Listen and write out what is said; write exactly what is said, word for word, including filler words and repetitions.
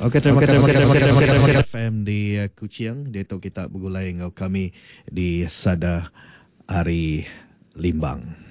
Okey, terima kasih terima kasih terima kasih F M di uh, Kuching. Dia tahu kita bergulai dengan kami di Sada Ari Limbang.